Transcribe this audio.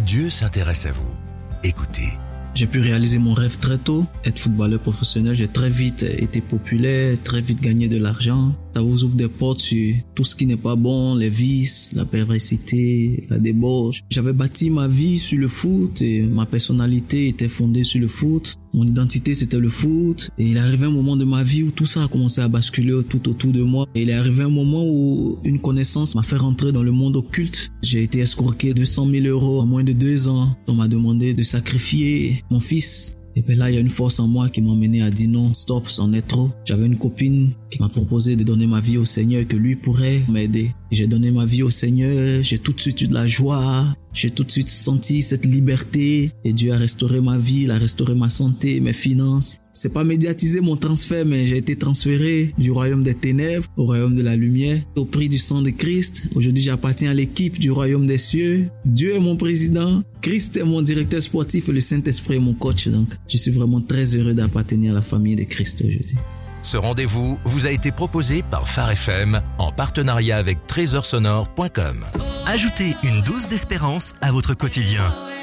Dieu s'intéresse à vous. Écoutez. J'ai pu réaliser mon rêve très tôt, être footballeur professionnel. J'ai très vite été populaire, très vite gagné de l'argent. Ça vous ouvre des portes sur tout ce qui n'est pas bon, les vices, la perversité, la débauche. J'avais bâti ma vie sur le foot et ma personnalité était fondée sur le foot. Mon identité, c'était le foot. Et il est arrivé un moment de ma vie où tout ça a commencé à basculer tout autour de moi. Et il est arrivé un moment où une connaissance m'a fait rentrer dans le monde occulte. J'ai été escroqué 200 000 € en moins de 2 ans. On m'a demandé de sacrifier mon fils. Et puis là, il y a une force en moi qui m'a mené à dire non, stop, c'en est trop. J'avais une copine qui m'a proposé de donner ma vie au Seigneur, que lui pourrait m'aider. J'ai donné ma vie au Seigneur, j'ai tout de suite eu de la joie, j'ai tout de suite senti cette liberté. Et Dieu a restauré ma vie, il a restauré ma santé, mes finances. C'est pas médiatisé mon transfert, mais j'ai été transféré du royaume des ténèbres au royaume de la lumière, au prix du sang de Christ. Aujourd'hui, j'appartiens à l'équipe du royaume des cieux. Dieu est mon président, Christ est mon directeur sportif et le Saint-Esprit est mon coach. Donc, je suis vraiment très heureux d'appartenir à la famille de Christ aujourd'hui. Ce rendez-vous vous a été proposé par Phare FM en partenariat avec TrésorSonore.com. Ajoutez une dose d'espérance à votre quotidien.